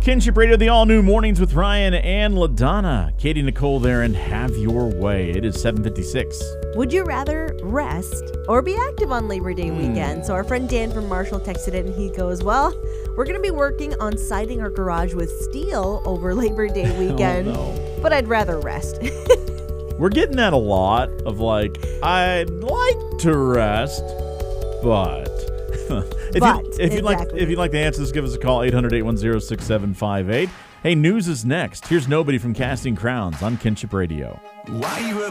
Kinship Radio, the all-new Mornings with Ryan and LaDonna. Katie Nicole there, and have your way. It is 7:56. Would you rather rest or be active on Labor Day weekend? So our friend Dan from Marshall texted in and he goes, well, we're going to be working on siding our garage with steel over Labor Day weekend, but I'd rather rest. We're getting that a lot of like, I'd like to rest, but... If you'd like to answer this, give us a call, 800-810-6758. Hey, news is next. Here's Nobody from Casting Crowns on Kinship Radio. Why you